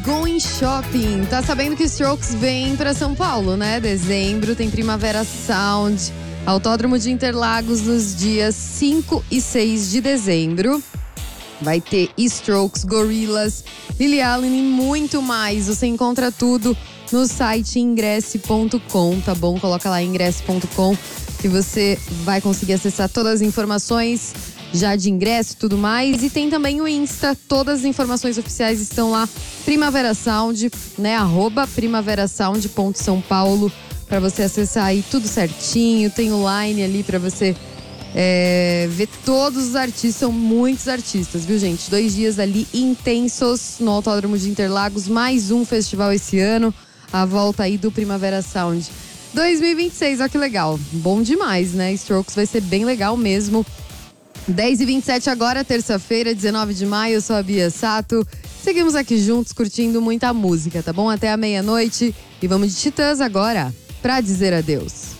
Going Shopping. Tá sabendo que Strokes vem pra São Paulo, né? Dezembro tem Primavera Sound, Autódromo de Interlagos nos dias 5 e 6 de dezembro. Vai ter Strokes, Gorillaz, Lily Allen e muito mais. Você encontra tudo no site ingresse.com, tá bom? Coloca lá ingresse.com que você vai conseguir acessar todas as informações já de ingresso e tudo mais. E tem também o Insta, todas as informações oficiais estão lá. Primavera Sound, né? @primaverasound.sãopaulo para você acessar aí tudo certinho. Tem o line ali para você ver todos os artistas. São muitos artistas, viu, gente? 2 dias ali intensos no Autódromo de Interlagos. Mais um festival esse ano. A volta aí do Primavera Sound 2026, olha que legal. Bom demais, né? Strokes vai ser bem legal mesmo. 10h27 agora, terça-feira, 19 de maio. Eu sou a Bia Sato. Seguimos aqui juntos curtindo muita música, tá bom? Até a meia-noite. E vamos de Titãs agora, pra dizer adeus.